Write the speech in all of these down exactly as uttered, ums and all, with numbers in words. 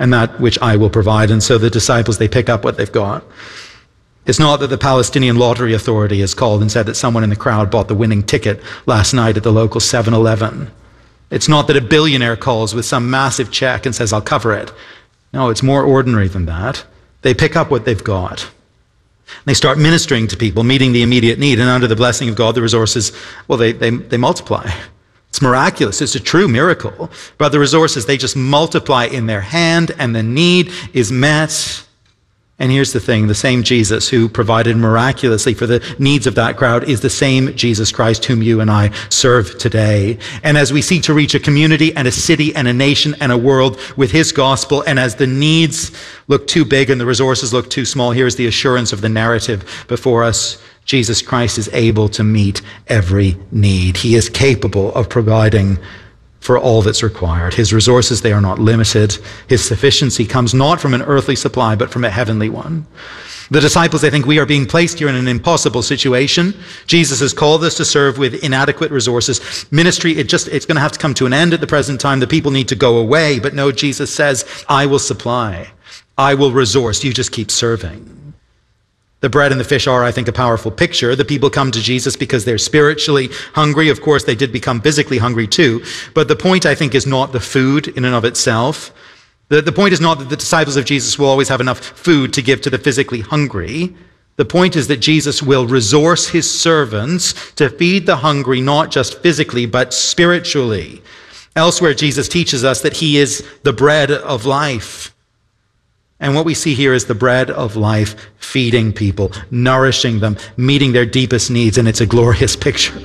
and that which I will provide. And so the disciples, they pick up what they've got. It's not that the Palestinian Lottery Authority has called and said that someone in the crowd bought the winning ticket last night at the local seven eleven. It's not that a billionaire calls with some massive check and says, I'll cover it. No, it's more ordinary than that. They pick up what they've got. They start ministering to people, meeting the immediate need, and under the blessing of God, the resources, well, they, they, they multiply. It's miraculous. It's a true miracle. But the resources, they just multiply in their hand, and the need is met. And here's the thing, the same Jesus who provided miraculously for the needs of that crowd is the same Jesus Christ whom you and I serve today. And as we seek to reach a community and a city and a nation and a world with his gospel, and as the needs look too big and the resources look too small, here's the assurance of the narrative before us. Jesus Christ is able to meet every need. He is capable of providing for all that's required. His resources, they are not limited. His sufficiency comes not from an earthly supply, but from a heavenly one. The disciples, I think we are being placed here in an impossible situation. Jesus has called us to serve with inadequate resources. Ministry, it just, it's going to have to come to an end at the present time. The people need to go away. But no, Jesus says, I will supply. I will resource. You just keep serving. The bread and the fish are, I think, a powerful picture. The people come to Jesus because they're spiritually hungry. Of course, they did become physically hungry too. But the point, I think, is not the food in and of itself. The, the point is not that the disciples of Jesus will always have enough food to give to the physically hungry. The point is that Jesus will resource his servants to feed the hungry, not just physically, but spiritually. Elsewhere, Jesus teaches us that he is the bread of life. And what we see here is the bread of life feeding people, nourishing them, meeting their deepest needs, and it's a glorious picture.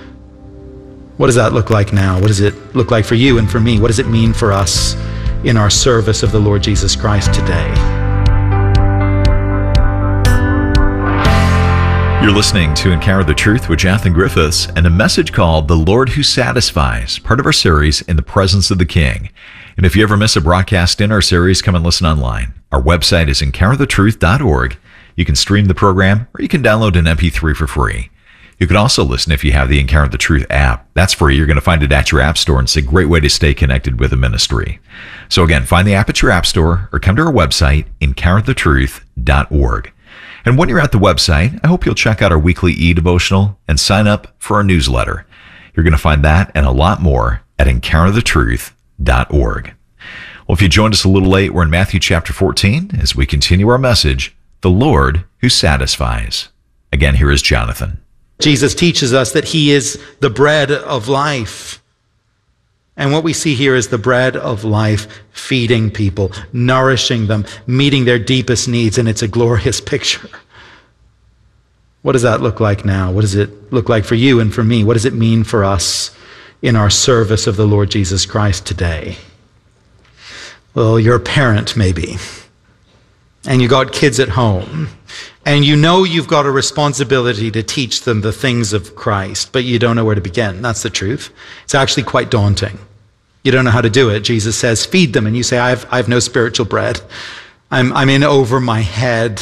What does that look like now? What does it look like for you and for me? What does it mean for us in our service of the Lord Jesus Christ today? You're listening to Encounter the Truth with Jonathan Griffiths and a message called The Lord Who Satisfies, part of our series In the Presence of the King. And if you ever miss a broadcast in our series, come and listen online. Our website is encounter the truth dot org. You can stream the program or you can download an M P three for free. You can also listen if you have the Encounter the Truth app. That's free. You're going to find it at your app store, and it's a great way to stay connected with the ministry. So again, find the app at your app store or come to our website, encounter the truth dot org. And when you're at the website, I hope you'll check out our weekly e-devotional and sign up for our newsletter. You're going to find that and a lot more at encounter the truth dot org. Well, if you joined us a little late, we're in Matthew chapter fourteen as we continue our message, The Lord Who Satisfies. Again, here is Jonathan. Jesus teaches us that he is the bread of life. And what we see here is the bread of life feeding people, nourishing them, meeting their deepest needs, and it's a glorious picture. What does that look like now? What does it look like for you and for me? What does it mean for us in our service of the Lord Jesus Christ today? Well, you're a parent maybe, and you got kids at home, and you know you've got a responsibility to teach them the things of Christ, but you don't know where to begin. That's the truth. It's actually quite daunting. You don't know how to do it. Jesus says, feed them, and you say, I have, I have no spiritual bread. I'm, I'm in over my head.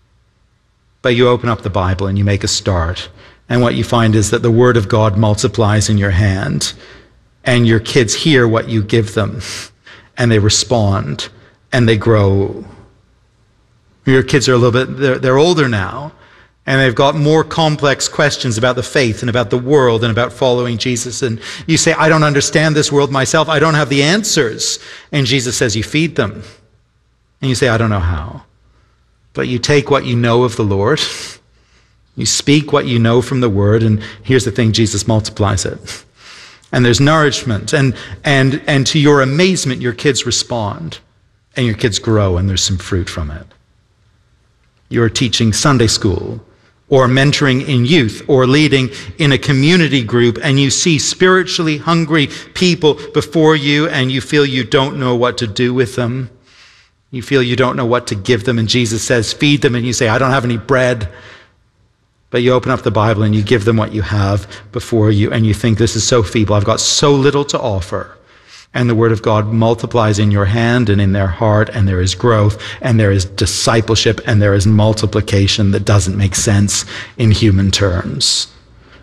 But you open up the Bible and you make a start, and what you find is that the Word of God multiplies in your hand, and your kids hear what you give them, and they respond, and they grow. Your kids are a little bit, they're, they're older now, and they've got more complex questions about the faith and about the world and about following Jesus. And you say, I don't understand this world myself. I don't have the answers. And Jesus says, you feed them. And you say, I don't know how. But you take what you know of the Lord, you speak what you know from the Word, and here's the thing, Jesus multiplies it. And there's nourishment, and and and to your amazement, your kids respond, and your kids grow, and there's some fruit from it. You're teaching Sunday school, or mentoring in youth, or leading in a community group, and you see spiritually hungry people before you, and you feel you don't know what to do with them. You feel you don't know what to give them, and Jesus says, feed them, and you say, I don't have any bread. But you open up the Bible and you give them what you have before you, and you think, this is so feeble. I've got so little to offer. And the Word of God multiplies in your hand and in their heart, and there is growth, and there is discipleship, and there is multiplication that doesn't make sense in human terms.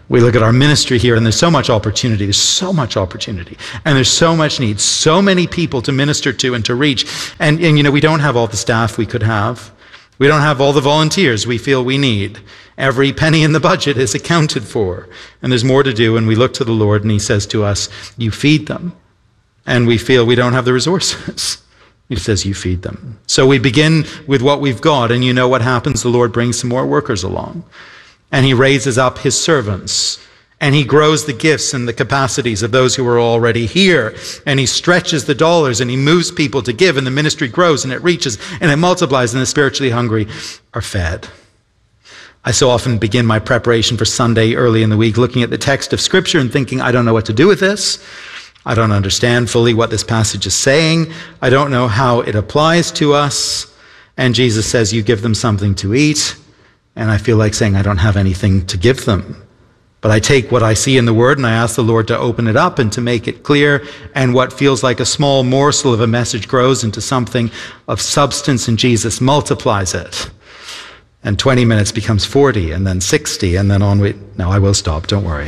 We look at our ministry here, and there's so much opportunity. There's so much opportunity. And there's so much need. So many people to minister to and to reach. And, and, you know, we don't have all the staff we could have. We don't have all the volunteers we feel we need. Every penny in the budget is accounted for. And there's more to do. And we look to the Lord, and he says to us, you feed them. And we feel we don't have the resources. He says, you feed them. So we begin with what we've got. And you know what happens? The Lord brings some more workers along. And he raises up his servants, and he grows the gifts and the capacities of those who are already here. And he stretches the dollars, and he moves people to give, and the ministry grows, and it reaches, and it multiplies, and the spiritually hungry are fed. I so often begin my preparation for Sunday early in the week looking at the text of Scripture and thinking, I don't know what to do with this. I don't understand fully what this passage is saying. I don't know how it applies to us. And Jesus says, you give them something to eat. And I feel like saying, I don't have anything to give them. But I take what I see in the Word and I ask the Lord to open it up and to make it clear. And what feels like a small morsel of a message grows into something of substance, and Jesus multiplies it. And twenty minutes becomes forty, and then sixty, and then on we... No, I will stop, don't worry.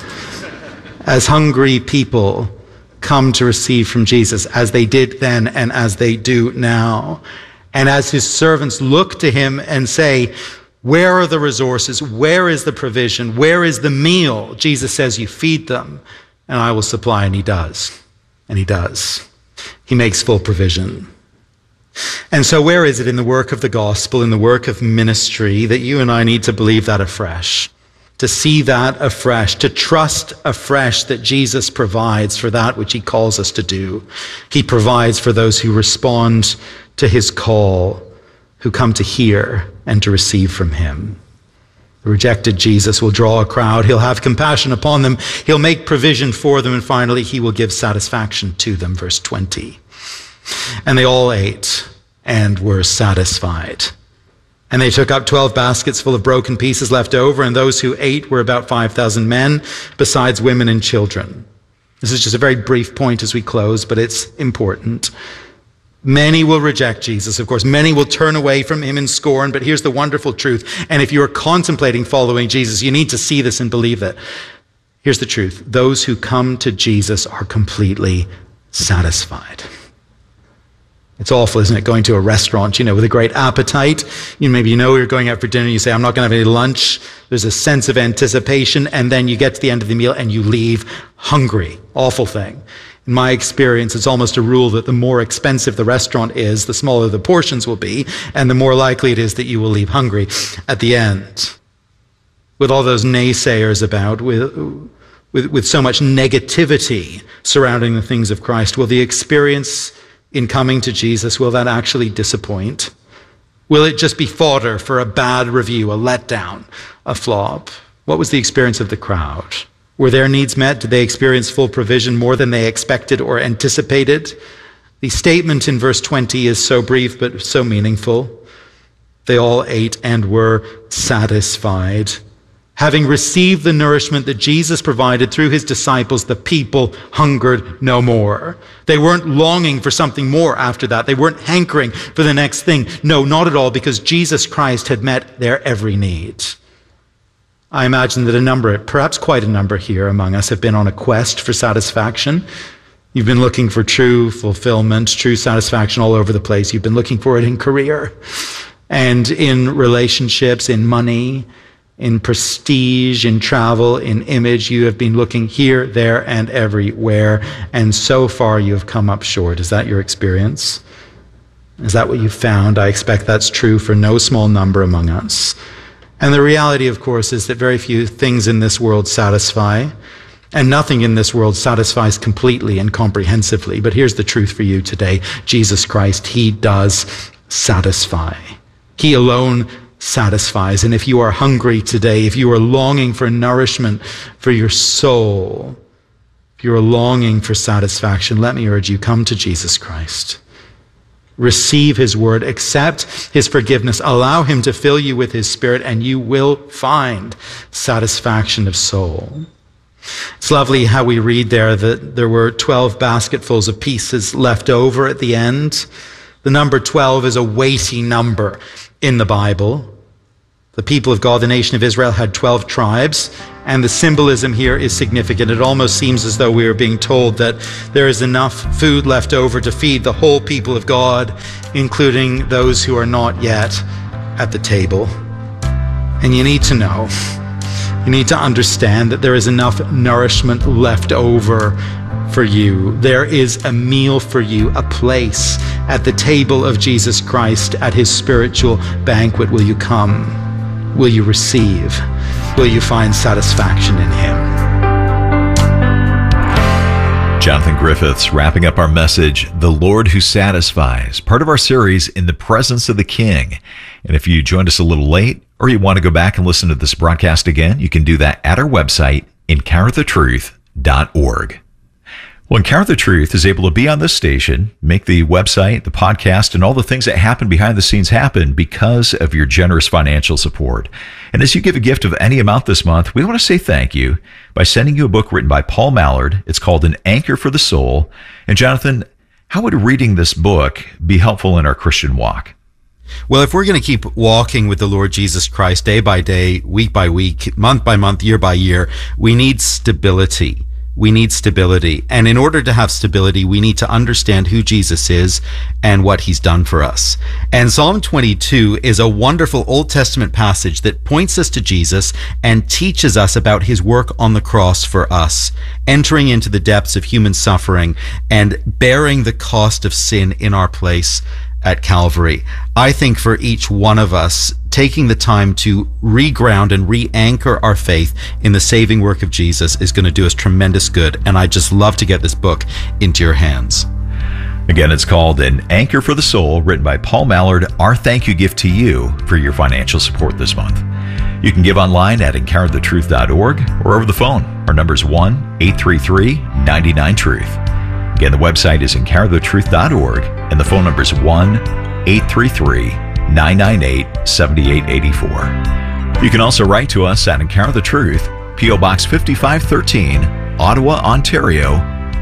As hungry people come to receive from Jesus, as they did then and as they do now, and as his servants look to him and say, where are the resources? Where is the provision? Where is the meal? Jesus says, you feed them, and I will supply. And he does. And he does. He makes full provision. And so where is it in the work of the gospel, in the work of ministry, that you and I need to believe that afresh? To see that afresh, to trust afresh that Jesus provides for that which he calls us to do. He provides for those who respond to his call, who come to hear and to receive from him. The rejected Jesus will draw a crowd. He'll have compassion upon them. He'll make provision for them. And finally, he will give satisfaction to them. Verse twenty. And they all ate and were satisfied. And they took up twelve baskets full of broken pieces left over. And those who ate were about five thousand men, besides women and children. This is just a very brief point as we close, but it's important. Many will reject Jesus, of course. Many will turn away from him in scorn, but here's the wonderful truth. And if you are contemplating following Jesus, you need to see this and believe it. Here's the truth. Those who come to Jesus are completely satisfied. It's awful, isn't it? Going to a restaurant, you know, with a great appetite. You know, maybe you know you're going out for dinner, you say, I'm not going to have any lunch. There's a sense of anticipation, and then you get to the end of the meal and you leave hungry. Awful thing. In my experience, it's almost a rule that the more expensive the restaurant is, the smaller the portions will be, and the more likely it is that you will leave hungry at the end. With all those naysayers about, with, with, with so much negativity surrounding the things of Christ, will the experience in coming to Jesus, will that actually disappoint? Will it just be fodder for a bad review, a letdown, a flop? What was the experience of the crowd? Were their needs met? Did they experience full provision, more than they expected or anticipated? The statement in verse twenty is so brief but so meaningful. They all ate and were satisfied. Having received the nourishment that Jesus provided through his disciples, the people hungered no more. They weren't longing for something more after that. They weren't hankering for the next thing. No, not at all, because Jesus Christ had met their every need. I imagine that a number, perhaps quite a number here among us, have been on a quest for satisfaction. You've been looking for true fulfillment, true satisfaction all over the place. You've been looking for it in career and in relationships, in money, in prestige, in travel, in image. You have been looking here, there, and everywhere, and so far you have come up short. Is that your experience? Is that what you've found? I expect that's true for no small number among us. And the reality, of course, is that very few things in this world satisfy, and nothing in this world satisfies completely and comprehensively. But here's the truth for you today. Jesus Christ, he does satisfy. He alone satisfies. And if you are hungry today, if you are longing for nourishment for your soul, if you are longing for satisfaction, let me urge you, come to Jesus Christ. Receive his word, accept his forgiveness, allow him to fill you with his Spirit, and you will find satisfaction of soul. It's lovely how we read there that there were twelve basketfuls of pieces left over at the end. The number twelve is a weighty number in the Bible. The people of God, the nation of Israel, had twelve tribes, and the symbolism here is significant. It almost seems as though we are being told that there is enough food left over to feed the whole people of God, including those who are not yet at the table. And you need to know, you need to understand that there is enough nourishment left over for you. There is a meal for you, a place at the table of Jesus Christ at his spiritual banquet. Will you come? Will you receive? Will you find satisfaction in him? Jonathan Griffiths wrapping up our message, The Lord Who Satisfies, part of our series, In the Presence of the King. And if you joined us a little late, or you want to go back and listen to this broadcast again, you can do that at our website, encounter the truth dot org. Well, Encounter the Truth is able to be on this station, make the website, the podcast, and all the things that happen behind the scenes happen because of your generous financial support. And as you give a gift of any amount this month, we want to say thank you by sending you a book written by Paul Mallard. It's called An Anchor for the Soul. And Jonathan, how would reading this book be helpful in our Christian walk? Well, if we're going to keep walking with the Lord Jesus Christ day by day, week by week, month by month, year by year, we need stability. We need stability. And in order to have stability, we need to understand who Jesus is and what he's done for us. And Psalm twenty-two is a wonderful Old Testament passage that points us to Jesus and teaches us about his work on the cross for us, entering into the depths of human suffering and bearing the cost of sin in our place at Calvary. I think for each one of us, taking the time to reground and re-anchor our faith in the saving work of Jesus is going to do us tremendous good. And I just love to get this book into your hands. Again, it's called An Anchor for the Soul, written by Paul Mallard. Our thank you gift to you for your financial support this month. You can give online at encounter the truth dot org or over the phone. Our number is one eight three three, nine nine, truth. Again, the website is encounter the truth dot org, and the phone number is one eight three three, nine nine eight, seven eight eight four. You can also write to us at Encounter the Truth, P O Box fifty-five thirteen, Ottawa, Ontario,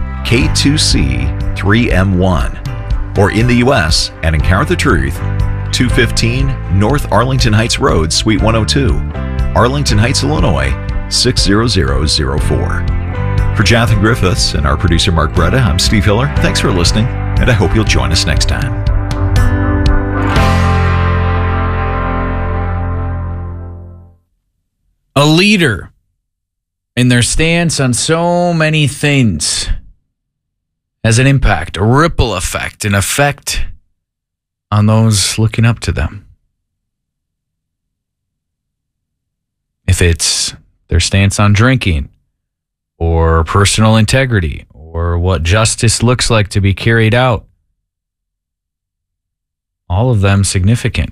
K two C three M one, or in the U S at Encounter the Truth, two fifteen North Arlington Heights Road, Suite one oh two, Arlington Heights, Illinois, six zero zero zero four. For Jonathan Griffiths and our producer Mark Bretta, I'm Steve Hiller. Thanks for listening, and I hope you'll join us next time. A leader in their stance on so many things has an impact, a ripple effect, an effect on those looking up to them. If it's their stance on drinking, or personal integrity, or what justice looks like to be carried out, all of them significant.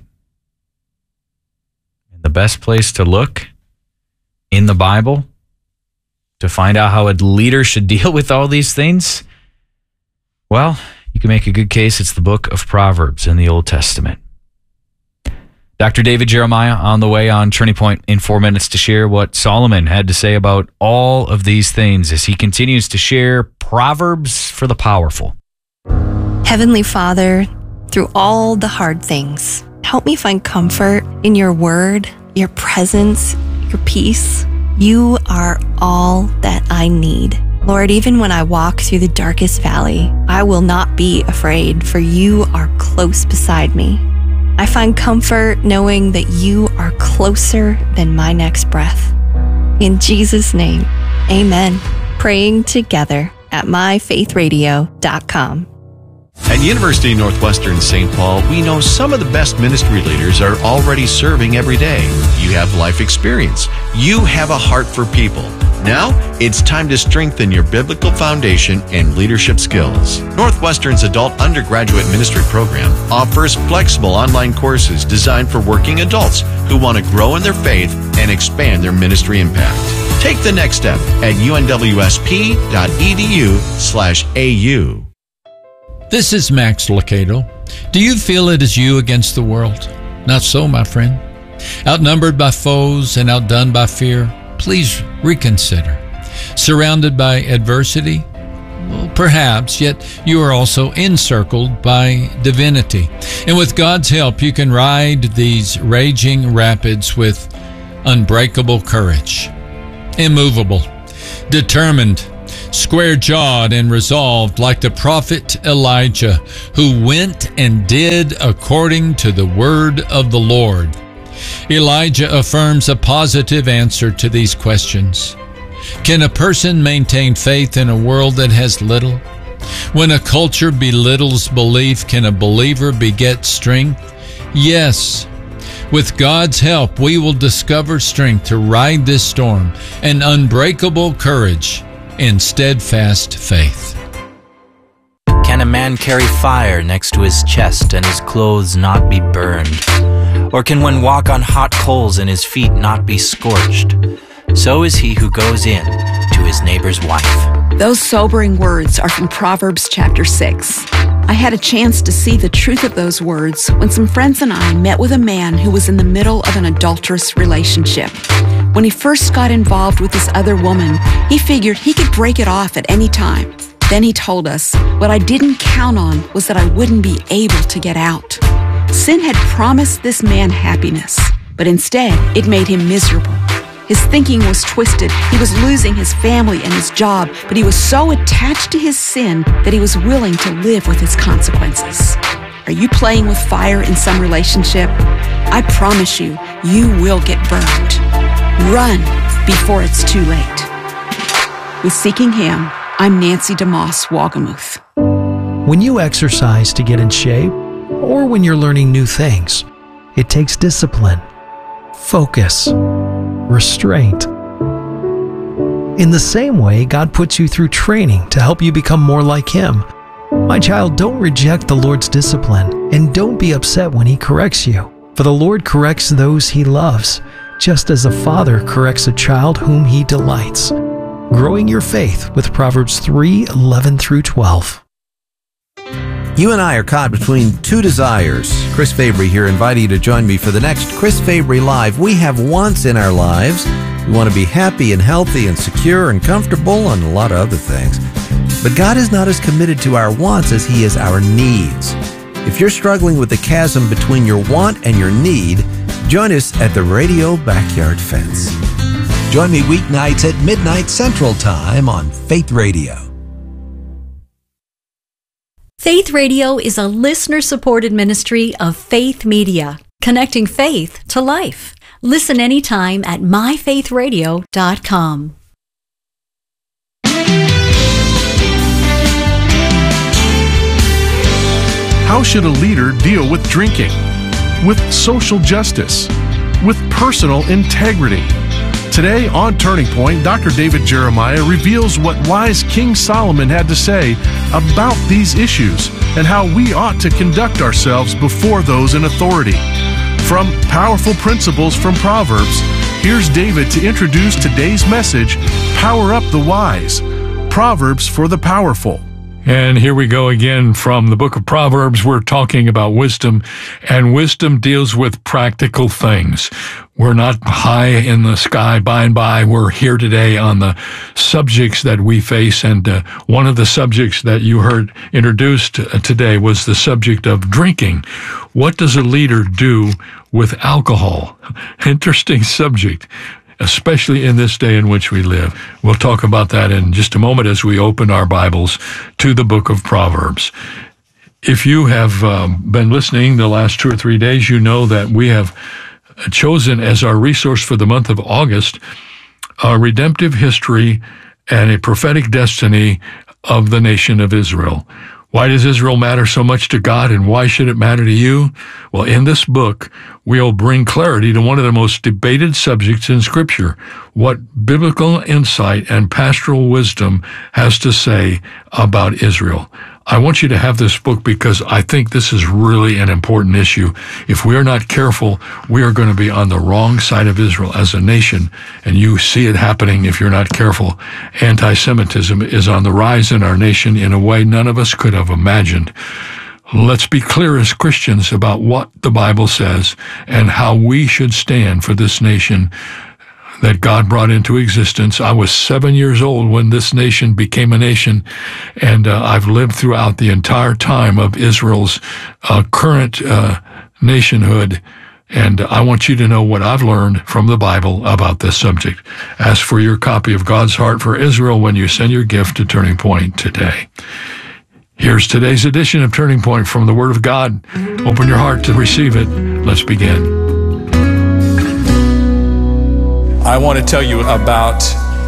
And the best place to look in the Bible to find out how a leader should deal with all these things, well, you can make a good case. It's the book of Proverbs in the Old Testament. Doctor David Jeremiah on the way on Turning Point in four minutes to share what Solomon had to say about all of these things as he continues to share Proverbs for the powerful. Heavenly Father, through all the hard things, help me find comfort in your word, your presence, your peace. You are all that I need. Lord, even when I walk through the darkest valley, I will not be afraid, for you are close beside me. I find comfort knowing that you are closer than my next breath. In Jesus' name, amen. Praying together at my faith radio dot com. At University of Northwestern Saint Paul, we know some of the best ministry leaders are already serving every day. You have life experience. You have a heart for people. Now, it's time to strengthen your biblical foundation and leadership skills. Northwestern's adult undergraduate ministry program offers flexible online courses designed for working adults who want to grow in their faith and expand their ministry impact. Take the next step at unwsp.edu slash AU. This is Max Lucado. Do you feel it is you against the world? Not so, my friend. Outnumbered by foes and outdone by fear? Please reconsider. Surrounded by adversity? Well, perhaps, yet you are also encircled by divinity. And with God's help, you can ride these raging rapids with unbreakable courage, immovable, determined, square-jawed and resolved, like the prophet Elijah, who went and did according to the word of the Lord. Elijah affirms a positive answer to these questions. Can a person maintain faith in a world that has little? When a culture belittles belief, can a believer beget strength? Yes. With God's help, we will discover strength to ride this storm, and unbreakable courage and steadfast faith. Can a man carry fire next to his chest and his clothes not be burned? Or can one walk on hot coals and his feet not be scorched? So is he who goes in to his neighbor's wife. Those sobering words are from Proverbs chapter six. I had a chance to see the truth of those words when some friends and I met with a man who was in the middle of an adulterous relationship. When he first got involved with this other woman, he figured he could break it off at any time. Then he told us, what I didn't count on was that I wouldn't be able to get out. Sin had promised this man happiness, but instead it made him miserable. His thinking was twisted. He was losing his family and his job, but he was so attached to his sin that he was willing to live with its consequences. Are you playing with fire in some relationship? I promise you, you will get burned. Run before it's too late. With Seeking Him, I'm Nancy DeMoss Wagamuth. When you exercise to get in shape, or when you're learning new things, it takes discipline, focus, restraint. In the same way, God puts you through training to help you become more like Him. My child, don't reject the Lord's discipline, and don't be upset when He corrects you. For the Lord corrects those He loves, just as a father corrects a child whom He delights. Growing your faith with Proverbs three eleven through twelve. You and I are caught between two desires. Chris Fabry here, inviting you to join me for the next Chris Fabry Live. We have wants in our lives. We want to be happy and healthy and secure and comfortable and a lot of other things. But God is not as committed to our wants as He is our needs. If you're struggling with the chasm between your want and your need, join us at the Radio Backyard Fence. Join me weeknights at midnight Central Time on Faith Radio. Faith Radio is a listener-supported ministry of Faith Media, connecting faith to life. Listen anytime at my faith radio dot com. How should a leader deal with drinking, with social justice, with personal integrity? Today on Turning Point, Doctor David Jeremiah reveals what wise King Solomon had to say about these issues and how we ought to conduct ourselves before those in authority. From powerful principles from Proverbs, here's David to introduce today's message, Power Up the Wise, Proverbs for the Powerful. And here we go again from the book of Proverbs. We're talking about wisdom, and wisdom deals with practical things. We're not high in the sky by and by. We're here today on the subjects that we face, and uh, one of the subjects that you heard introduced uh, today was the subject of drinking. What does a leader do with alcohol? Interesting subject, especially in this day in which we live. We'll talk about that in just a moment as we open our Bibles to the book of Proverbs. If you have um, been listening the last two or three days, you know that we have chosen as our resource for the month of August a redemptive history and a prophetic destiny of the nation of Israel. Why does Israel matter so much to God, and why should it matter to you? Well, in this book, we'll bring clarity to one of the most debated subjects in Scripture, what biblical insight and pastoral wisdom has to say about Israel. I want you to have this book because I think this is really an important issue. If we are not careful, we are going to be on the wrong side of Israel as a nation, and you see it happening if you're not careful. Anti-Semitism is on the rise in our nation in a way none of us could have imagined. Let's be clear as Christians about what the Bible says and how we should stand for this nation. that God brought into existence. I was seven years old when this nation became a nation, and uh, I've lived throughout the entire time of Israel's uh, current uh, nationhood. And I want you to know what I've learned from the Bible about this subject. Ask for your copy of God's Heart for Israel when you send your gift to Turning Point today. Here's today's edition of Turning Point from the Word of God. Open your heart to receive it. Let's begin. I want to tell you about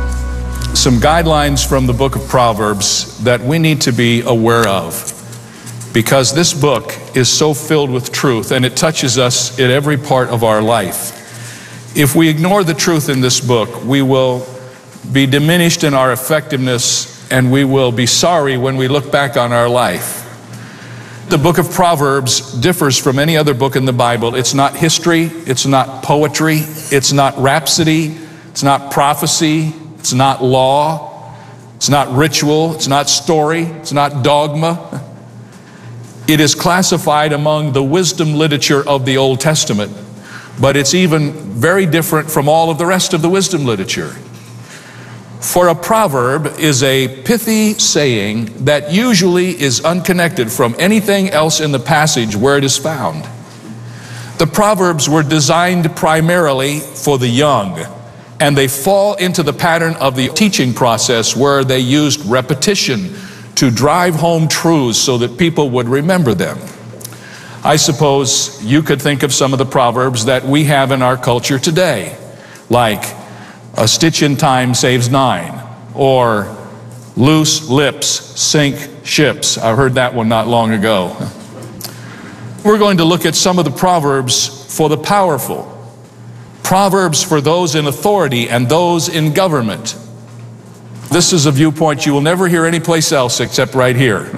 some guidelines from the book of Proverbs that we need to be aware of, because this book is so filled with truth and it touches us in every part of our life. If we ignore the truth in this book, we will be diminished in our effectiveness, and we will be sorry when we look back on our life. The book of Proverbs differs from any other book in the Bible. It's not history, it's not poetry, it's not rhapsody, it's not prophecy, it's not law, it's not ritual, it's not story, it's not dogma. It is classified among the wisdom literature of the Old Testament, but it's even very different from all of the rest of the wisdom literature. For a proverb is a pithy saying that usually is unconnected from anything else in the passage where it is found. The Proverbs were designed primarily for the young, and they fall into the pattern of the teaching process where they used repetition to drive home truths so that people would remember them. I suppose you could think of some of the Proverbs that we have in our culture today, like a stitch in time saves nine, or loose lips sink ships. I heard that one not long ago. We're going to look at some of the Proverbs for the powerful, Proverbs for those in authority and those in government. This is a viewpoint you will never hear anyplace else except right here.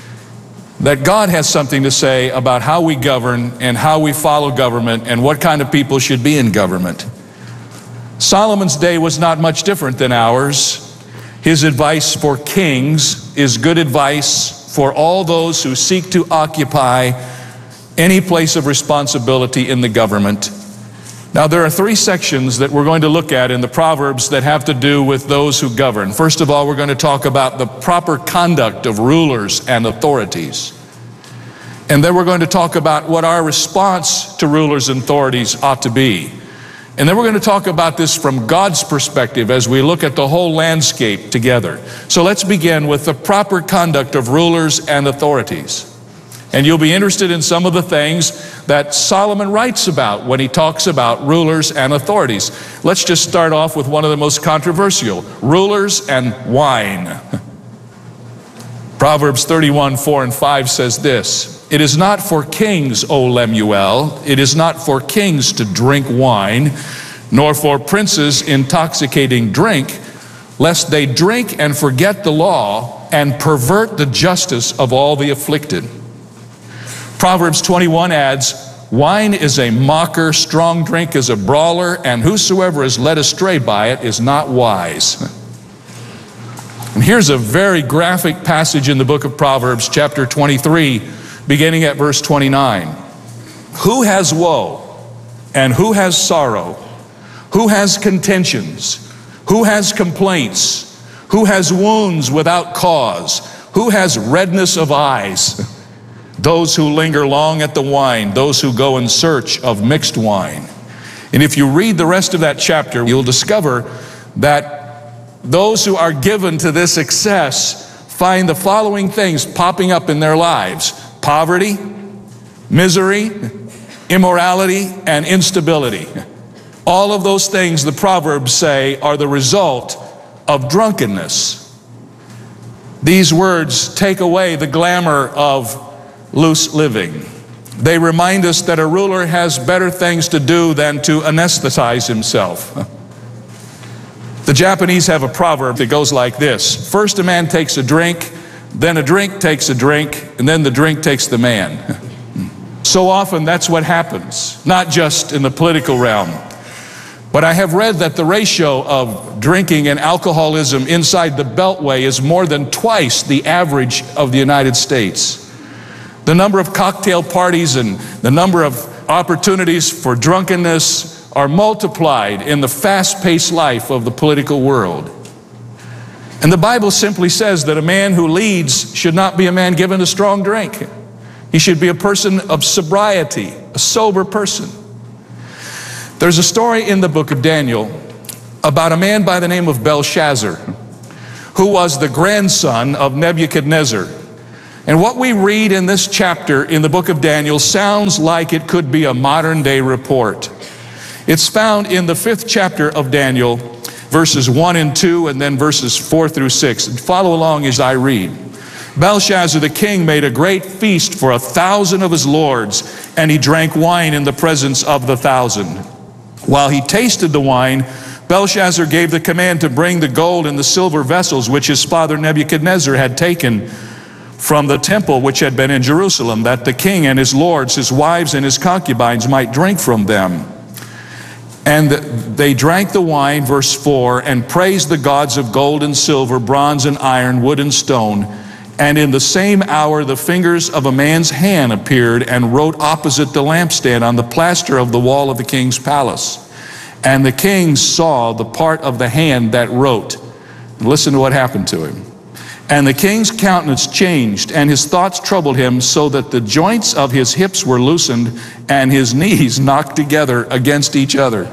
That God has something to say about how we govern and how we follow government and what kind of people should be in government. Solomon's day was not much different than ours. His advice for kings is good advice for all those who seek to occupy any place of responsibility in the government. Now, there are three sections that we're going to look at in the Proverbs that have to do with those who govern. First of all, we're going to talk about the proper conduct of rulers and authorities. And then we're going to talk about what our response to rulers and authorities ought to be. And then we're going to talk about this from God's perspective as we look at the whole landscape together. So let's begin with the proper conduct of rulers and authorities. And you'll be interested in some of the things that Solomon writes about when he talks about rulers and authorities. Let's just start off with one of the most controversial, rulers and wine. Proverbs thirty-one, four and five says this: "It is not for kings, O Lemuel, it is not for kings to drink wine, nor for princes intoxicating drink, lest they drink and forget the law and pervert the justice of all the afflicted." Proverbs twenty-one adds, "Wine is a mocker, strong drink is a brawler, and whosoever is led astray by it is not wise." And here's a very graphic passage in the book of Proverbs, chapter twenty-three, beginning at verse twenty-nine. "Who has woe, and who has sorrow? Who has contentions? Who has complaints? Who has wounds without cause? Who has redness of eyes? Those who linger long at the wine, those who go in search of mixed wine." And if you read the rest of that chapter, you'll discover that those who are given to this excess find the following things popping up in their lives: poverty, misery, immorality, and instability. All of those things, the Proverbs say, are the result of drunkenness. These words take away the glamour of loose living. They remind us that a ruler has better things to do than to anesthetize himself. The Japanese have a proverb that goes like this: "First a man takes a drink, then a drink takes a drink, and then the drink takes the man." So often that's what happens, not just in the political realm. But I have read that the ratio of drinking and alcoholism inside the Beltway is more than twice the average of the United States. The number of cocktail parties and the number of opportunities for drunkenness are multiplied in the fast-paced life of the political world. And the Bible simply says that a man who leads should not be a man given to strong drink. He should be a person of sobriety, a sober person. There's a story in the book of Daniel about a man by the name of Belshazzar, who was the grandson of Nebuchadnezzar. And what we read in this chapter in the book of Daniel sounds like it could be a modern day report. It's found in the fifth chapter of Daniel, verses one and two, and then verses four through six. And follow along as I read. Belshazzar the king made a great feast for a thousand of his lords, and he drank wine in the presence of the thousand. While he tasted the wine, Belshazzar gave the command to bring the gold and the silver vessels which his father Nebuchadnezzar had taken from the temple which had been in Jerusalem, that the king and his lords, his wives and his concubines might drink from them. And they drank the wine, verse four, and praised the gods of gold and silver, bronze and iron, wood and stone. And in the same hour the fingers of a man's hand appeared and wrote opposite the lampstand on the plaster of the wall of the king's palace. And the king saw the part of the hand that wrote. Listen to what happened to him. And the king's countenance changed, and his thoughts troubled him, so that the joints of his hips were loosened, and his knees knocked together against each other.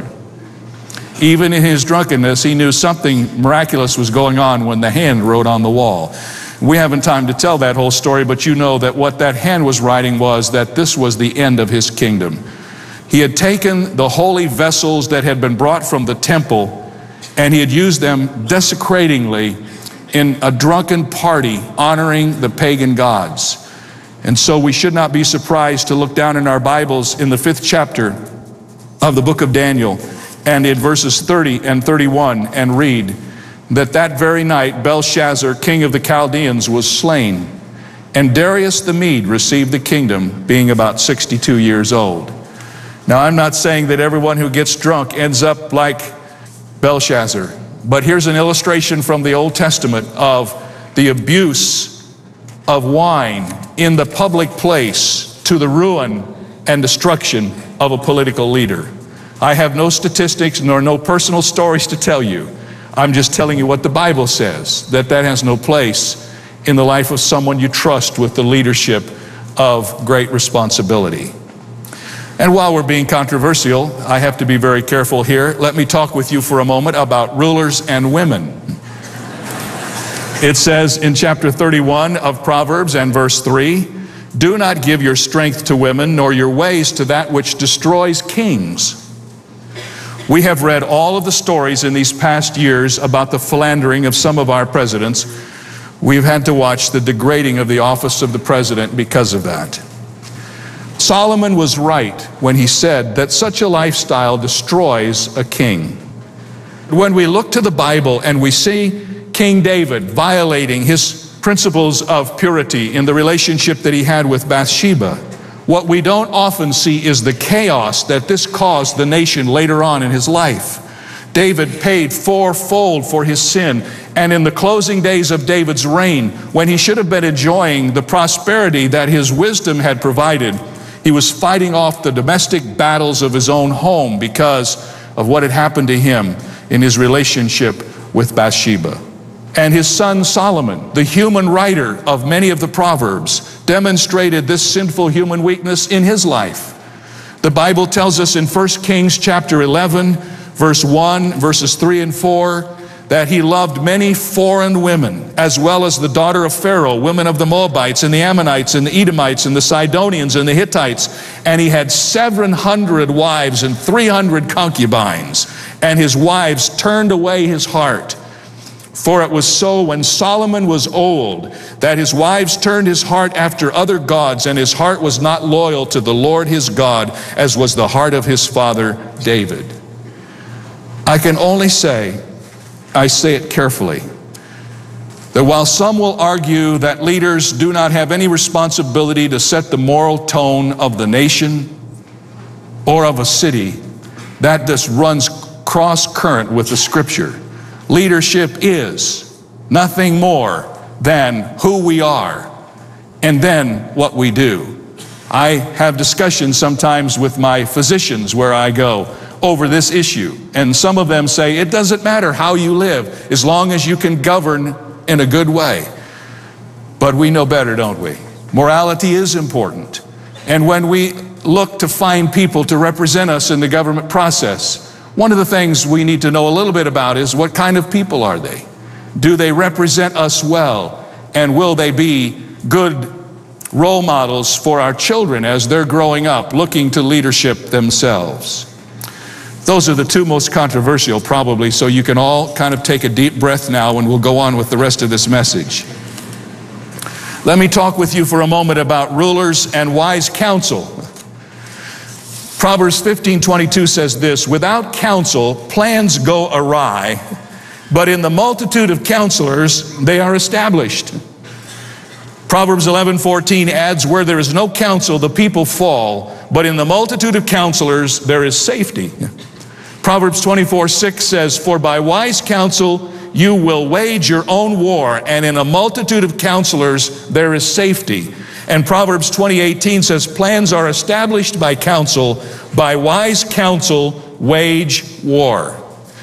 Even in his drunkenness, he knew something miraculous was going on when the hand wrote on the wall. We haven't time to tell that whole story, but you know that what that hand was writing was that this was the end of his kingdom. He had taken the holy vessels that had been brought from the temple, and he had used them desecratingly in a drunken party honoring the pagan gods. And so we should not be surprised to look down in our Bibles in the fifth chapter of the book of Daniel and in verses thirty and thirty-one and read that that very night Belshazzar, king of the Chaldeans, was slain, and Darius the Mede received the kingdom, being about sixty-two years old. Now, I'm not saying that everyone who gets drunk ends up like Belshazzar, but here's an illustration from the Old Testament of the abuse of wine in the public place to the ruin and destruction of a political leader. I have no statistics nor no personal stories to tell you. I'm just telling you what the Bible says, that that has no place in the life of someone you trust with the leadership of great responsibility. And while we're being controversial, I have to be very careful here. Let me talk with you for a moment about rulers and women. It says in chapter thirty-one of Proverbs and verse three, "Do not give your strength to women, nor your ways to that which destroys kings." We have read all of the stories in these past years about the philandering of some of our presidents. We've had to watch the degrading of the office of the president because of that. Solomon was right when he said that such a lifestyle destroys a king. When we look to the Bible and we see King David violating his principles of purity in the relationship that he had with Bathsheba, what we don't often see is the chaos that this caused the nation later on in his life. David paid fourfold for his sin, and in the closing days of David's reign, when he should have been enjoying the prosperity that his wisdom had provided, he was fighting off the domestic battles of his own home because of what had happened to him in his relationship with Bathsheba. And his son Solomon, the human writer of many of the Proverbs, demonstrated this sinful human weakness in his life. The Bible tells us in First Kings chapter eleven, verse one, verses three and four, that he loved many foreign women, as well as the daughter of Pharaoh, women of the Moabites and the Ammonites and the Edomites and the Sidonians and the Hittites. And he had seven hundred wives and three hundred concubines. And his wives turned away his heart. For it was so when Solomon was old that his wives turned his heart after other gods, and his heart was not loyal to the Lord his God, as was the heart of his father David. I can only say, I say it carefully, that while some will argue that leaders do not have any responsibility to set the moral tone of the nation or of a city, that just runs cross-current with the Scripture. Leadership is nothing more than who we are and then what we do. I have discussions sometimes with my physicians where I go. over this issue. And some of them say it doesn't matter how you live as long as you can govern in a good way. But we know better, don't we? Morality is important. And when we look to find people to represent us in the government process, one of the things we need to know a little bit about is what kind of people are they? Do they represent us well? And will they be good role models for our children as they're growing up, looking to leadership themselves? Those are the two most controversial, probably, so you can all kind of take a deep breath now and we'll go on with the rest of this message. Let me talk with you for a moment about rulers and wise counsel. Proverbs fifteen twenty-two says this, "Without counsel, plans go awry, but in the multitude of counselors, they are established." Proverbs eleven fourteen adds, "Where there is no counsel, the people fall, but in the multitude of counselors, there is safety." Proverbs twenty-four six says, "For by wise counsel you will wage your own war, and in a multitude of counselors there is safety." And Proverbs twenty eighteen says, "Plans are established by counsel, by wise counsel wage war."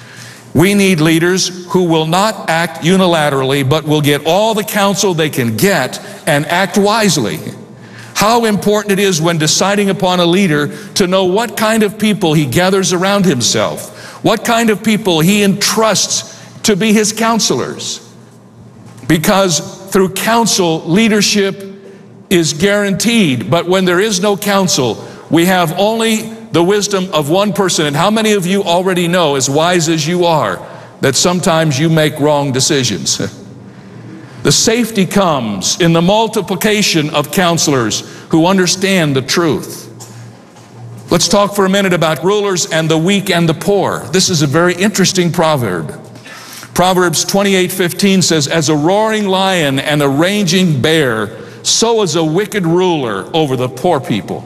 We need leaders who will not act unilaterally, but will get all the counsel they can get and act wisely. How important it is when deciding upon a leader to know what kind of people he gathers around himself, what kind of people he entrusts to be his counselors. Because through counsel, leadership is guaranteed. But when there is no counsel, we have only the wisdom of one person. And how many of you already know, as wise as you are, that sometimes you make wrong decisions? The safety comes in the multiplication of counselors who understand the truth. Let's talk for a minute about rulers and the weak and the poor. This is a very interesting proverb. Proverbs twenty-eight fifteen says, "As a roaring lion and a raging bear, so is a wicked ruler over the poor people."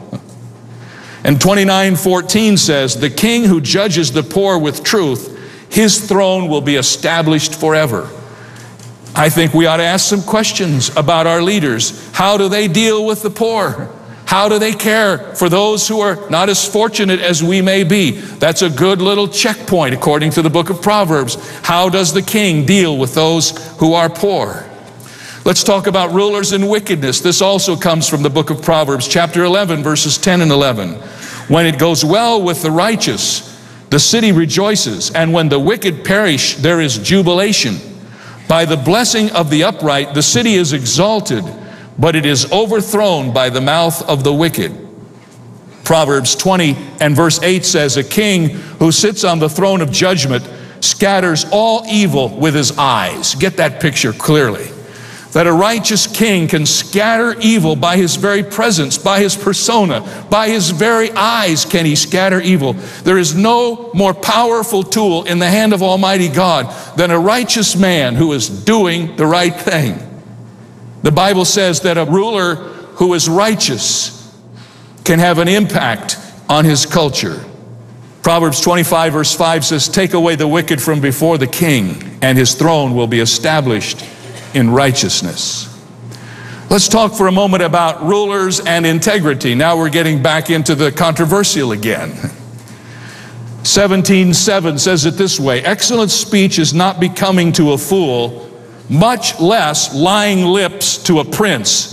And twenty-nine fourteen says, "The king who judges the poor with truth, his throne will be established forever." I think we ought to ask some questions about our leaders. How do they deal with the poor? How do they care for those who are not as fortunate as we may be? That's a good little checkpoint according to the book of Proverbs. How does the king deal with those who are poor? Let's talk about rulers and wickedness. This also comes from the book of Proverbs, chapter eleven, verses ten and eleven. "When it goes well with the righteous, the city rejoices, and when the wicked perish, there is jubilation. By the blessing of the upright, the city is exalted, but it is overthrown by the mouth of the wicked." Proverbs twenty and verse eight says, "A king who sits on the throne of judgment scatters all evil with his eyes." Get that picture clearly. That a righteous king can scatter evil by his very presence, by his persona, by his very eyes can he scatter evil. There is no more powerful tool in the hand of Almighty God than a righteous man who is doing the right thing. The Bible says that a ruler who is righteous can have an impact on his culture. Proverbs twenty-five verse five says, "Take away the wicked from before the king, and his throne will be established in righteousness." Let's talk for a moment about rulers and integrity. Now we're getting back into the controversial again. seventeen seven says it this way, "Excellent speech is not becoming to a fool, much less lying lips to a prince."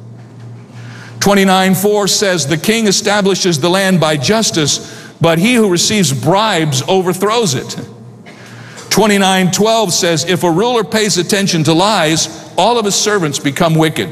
twenty-nine four says, "The king establishes the land by justice, but he who receives bribes overthrows it." twenty-nine twelve says, "If a ruler pays attention to lies, all of his servants become wicked."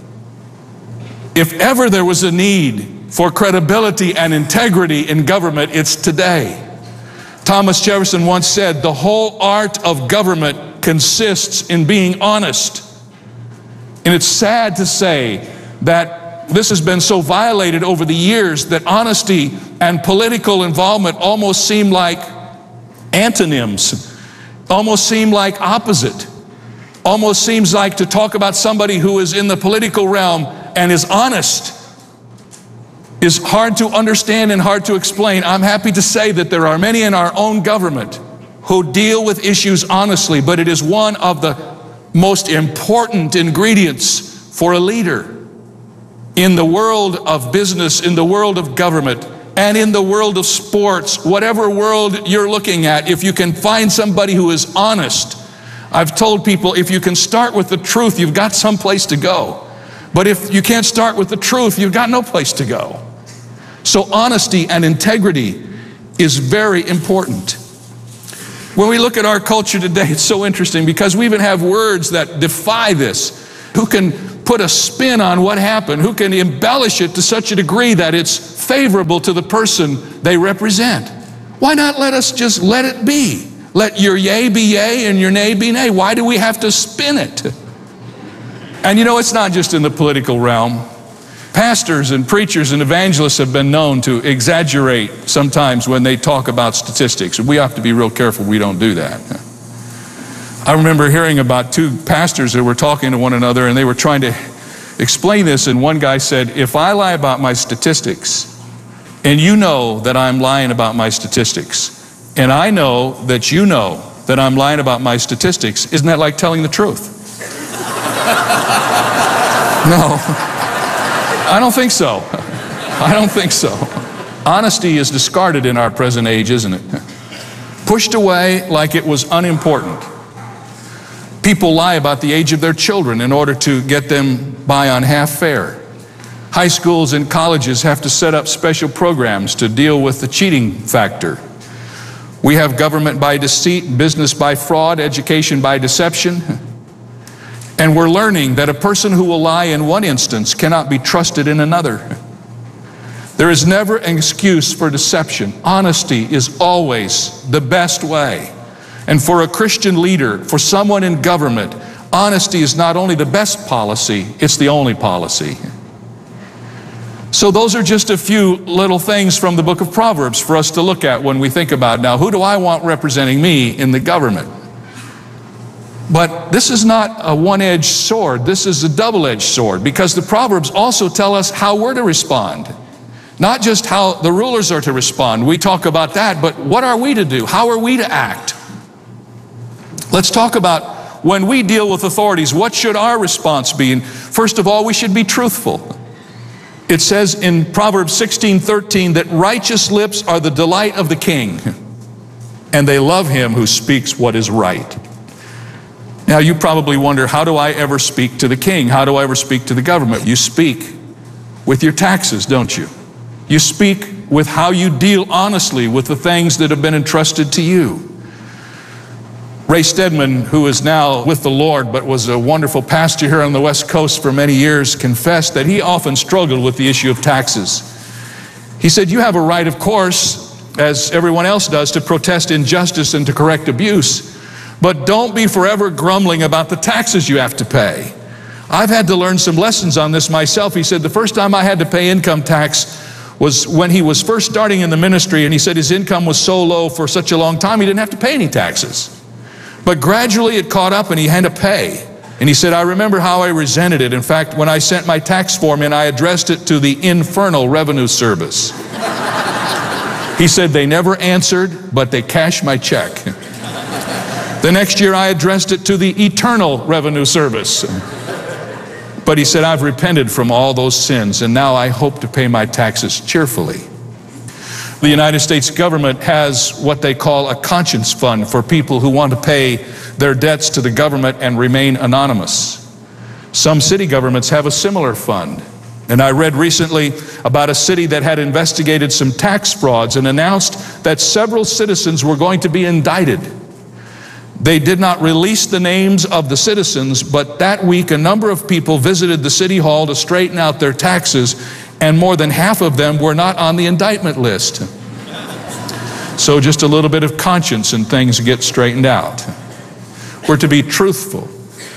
If ever there was a need for credibility and integrity in government, it's today. Thomas Jefferson once said, "The whole art of government consists in being honest." And it's sad to say that this has been so violated over the years that honesty and political involvement almost seem like antonyms. Almost seem like opposite. Almost seems like to talk about somebody who is in the political realm and is honest is hard to understand and hard to explain. I'm happy to say that there are many in our own government who deal with issues honestly, but it is one of the most important ingredients for a leader. In the world of business, in the world of government, and in the world of sports, whatever world you're looking at, if you can find somebody who is honest. I've told people, if you can start with the truth, you've got some place to go. But if you can't start with the truth, you've got no place to go. So honesty and integrity is very important. When we look at our culture today, it's so interesting because we even have words that defy this. Who can put a spin on what happened? Who can embellish it to such a degree that it's favorable to the person they represent? Why not let us just let it be? Let your yea be yea and your nay be nay. Why do we have to spin it? And you know, it's not just in the political realm. Pastors and preachers and evangelists have been known to exaggerate sometimes when they talk about statistics. We have to be real careful we don't do that. I remember hearing about two pastors that were talking to one another, and they were trying to explain this, and one guy said, if I lie about my statistics, and you know that I'm lying about my statistics, and I know that you know that I'm lying about my statistics, isn't that like telling the truth? No, I don't think so. I don't think so. Honesty is discarded in our present age, isn't it? Pushed away like it was unimportant. People lie about the age of their children in order to get them by on half fare. High schools and colleges have to set up special programs to deal with the cheating factor. We have government by deceit, business by fraud, education by deception. And we're learning that a person who will lie in one instance cannot be trusted in another. There is never an excuse for deception. Honesty is always the best way. And for a Christian leader, for someone in government, honesty is not only the best policy, it's the only policy. So those are just a few little things from the book of Proverbs for us to look at when we think about, now, who do I want representing me in the government? But this is not a one-edged sword. This is a double-edged sword, because the Proverbs also tell us how we're to respond. Not just how the rulers are to respond. We talk about that, but what are we to do? How are we to act? Let's talk about when we deal with authorities, what should our response be? And first of all, we should be truthful. It says in Proverbs sixteen thirteen that righteous lips are the delight of the king, and they love him who speaks what is right. Now you probably wonder, how do I ever speak to the king? How do I ever speak to the government? You speak with your taxes, don't you? You speak with how you deal honestly with the things that have been entrusted to you. Ray Stedman, who is now with the Lord but was a wonderful pastor here on the West Coast for many years, confessed that he often struggled with the issue of taxes. He said, you have a right, of course, as everyone else does, to protest injustice and to correct abuse, but don't be forever grumbling about the taxes you have to pay. I've had to learn some lessons on this myself. He said the first time I had to pay income tax was when he was first starting in the ministry, and he said his income was so low for such a long time he didn't have to pay any taxes. But gradually it caught up and he had to pay. And he said, I remember how I resented it. In fact, when I sent my tax form in, I addressed it to the Infernal Revenue Service. He said they never answered, but they cashed my check. The next year I addressed it to the Eternal Revenue Service. But he said, I've repented from all those sins, and now I hope to pay my taxes cheerfully. The United States government has what they call a conscience fund for people who want to pay their debts to the government and remain anonymous. Some city governments have a similar fund. And I read recently about a city that had investigated some tax frauds and announced that several citizens were going to be indicted. They did not release the names of the citizens, but that week a number of people visited the city hall to straighten out their taxes, and more than half of them were not on the indictment list. So just a little bit of conscience and things get straightened out. We're to be truthful.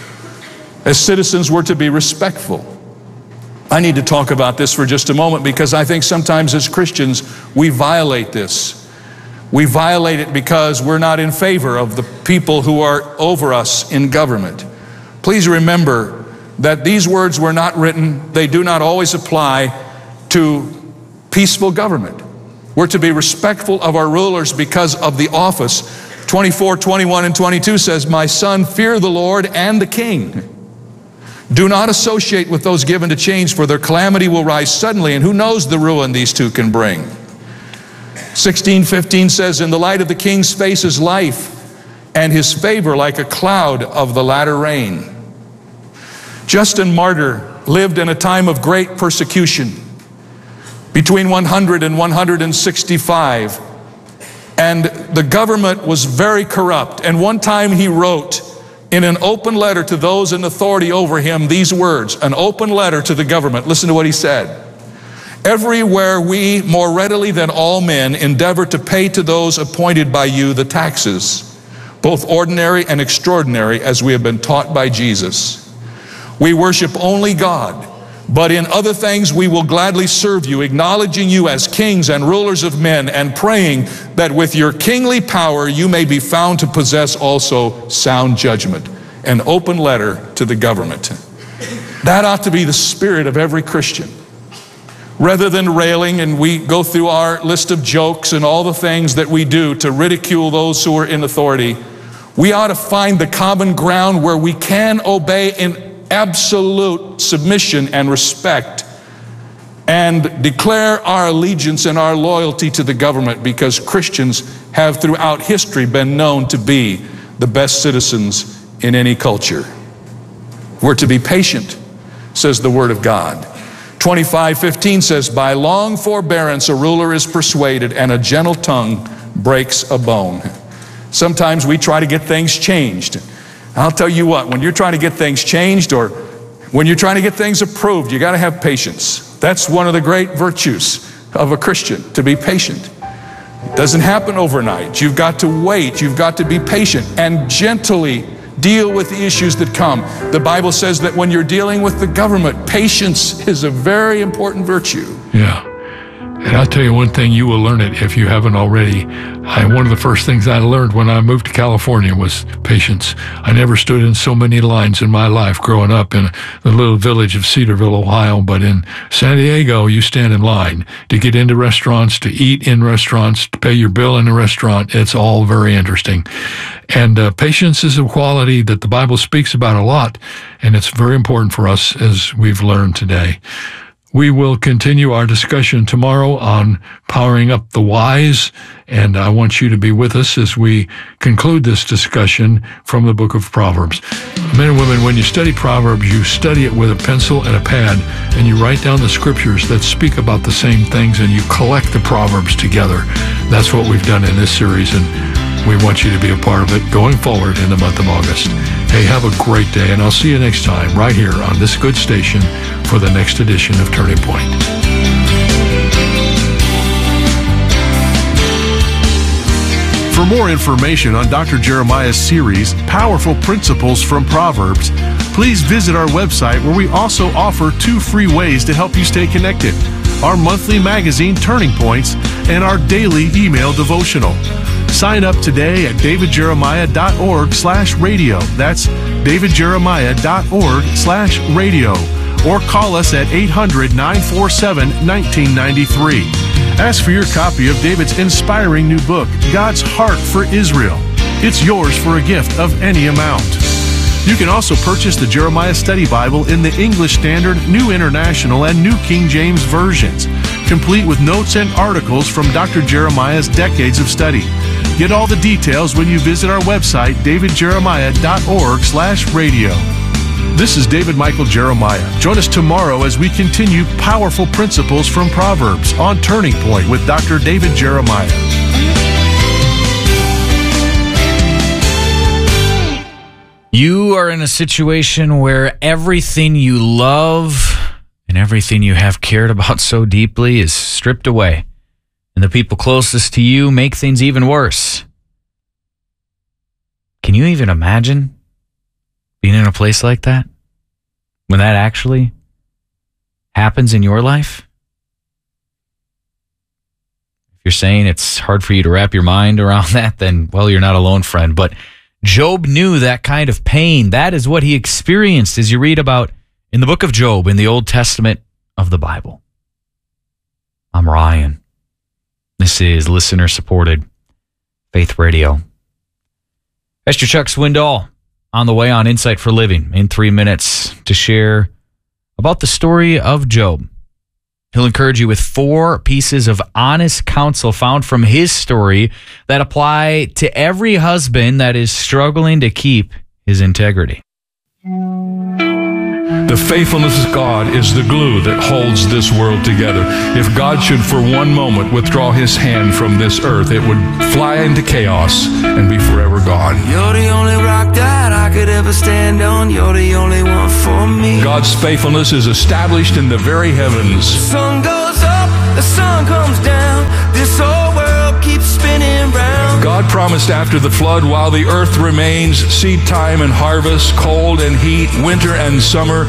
As citizens, we're to be respectful. I need to talk about this for just a moment because I think sometimes as Christians we violate this. We violate it because we're not in favor of the people who are over us in government. Please remember that these words were not written, they do not always apply to peaceful government. We're to be respectful of our rulers because of the office. twenty-four, twenty-one, and twenty-two says, my son, fear the Lord and the king. Do not associate with those given to change, for their calamity will rise suddenly, and who knows the ruin these two can bring. sixteen fifteen says, in the light of the king's face is life, and his favor like a cloud of the latter rain. Justin Martyr lived in a time of great persecution between one hundred and one hundred sixty-five, and the government was very corrupt. And one time he wrote in an open letter to those in authority over him these words, an open letter to the government. Listen to what he said. Everywhere we, more readily than all men, endeavor to pay to those appointed by you the taxes, both ordinary and extraordinary, as we have been taught by Jesus. We worship only God, but in other things we will gladly serve you, acknowledging you as kings and rulers of men, and praying that with your kingly power you may be found to possess also sound judgment. An open letter to the government. That ought to be the spirit of every Christian. Rather than railing, and we go through our list of jokes and all the things that we do to ridicule those who are in authority, we ought to find the common ground where we can obey in absolute submission and respect and declare our allegiance and our loyalty to the government, because Christians have throughout history been known to be the best citizens in any culture. We're to be patient, says the Word of God. twenty-five fifteen says, by long forbearance a ruler is persuaded, and a gentle tongue breaks a bone. Sometimes we try to get things changed. I'll tell you what, when you're trying to get things changed, or when you're trying to get things approved, you got to have patience. That's one of the great virtues of a Christian, to be patient. It doesn't happen overnight. You've got to wait. You've got to be patient and gently deal with the issues that come. The Bible says that when you're dealing with the government, patience is a very important virtue. Yeah. And I'll tell you one thing, you will learn it if you haven't already. I, one of the first things I learned when I moved to California was patience. I never stood in so many lines in my life growing up in the little village of Cedarville, Ohio. But in San Diego, you stand in line to get into restaurants, to eat in restaurants, to pay your bill in a restaurant. It's all very interesting. And uh, patience is a quality that the Bible speaks about a lot, and it's very important for us, as we've learned today. We will continue our discussion tomorrow on powering up the wise, and I want you to be with us as we conclude this discussion from the book of Proverbs. Men and women, when you study Proverbs, you study it with a pencil and a pad, and you write down the scriptures that speak about the same things, and you collect the Proverbs together. That's what we've done in this series, and we want you to be a part of it going forward in the month of August. Hey, have a great day, and I'll see you next time right here on this good station for the next edition of Turning Point. For more information on Doctor Jeremiah's series, Powerful Principles from Proverbs, please visit our website, where we also offer two free ways to help you stay connected: our monthly magazine, Turning Points, and our daily email devotional. Sign up today at davidjeremiah.org slash radio. That's davidjeremiah.org slash radio. Or call us at eight hundred, nine four seven, one nine nine three. Ask for your copy of David's inspiring new book, God's Heart for Israel. It's yours for a gift of any amount. You can also purchase the Jeremiah Study Bible in the English Standard, New International, and New King James versions, complete with notes and articles from Doctor Jeremiah's decades of study. Get all the details when you visit our website, davidjeremiah.org slash radio. This is David Michael Jeremiah. Join us tomorrow as we continue Powerful Principles from Proverbs on Turning Point with Doctor David Jeremiah. You are in a situation where everything you love and everything you have cared about so deeply is stripped away, and the people closest to you make things even worse. Can you even imagine being in a place like that, when that actually happens in your life? If you're saying it's hard for you to wrap your mind around that, then, well, you're not alone, friend. But Job knew that kind of pain. That is what he experienced, as you read about in the book of Job in the Old Testament of the Bible. I'm Ryan. This is listener-supported Faith Radio. Pastor Chuck Swindoll on the way on Insight for Living in three minutes to share about the story of Job. He'll encourage you with four pieces of honest counsel found from his story that apply to every husband that is struggling to keep his integrity. The faithfulness of God is the glue that holds this world together. If God should for one moment withdraw his hand from this earth, it would fly into chaos and be forever gone. You're the only rock that I could ever stand on. You're the only one for me. God's faithfulness is established in the very heavens. The sun goes up, the sun comes down. This whole world keeps spinning round. God promised after the flood, while the earth remains, seed time and harvest, cold and heat, winter and summer,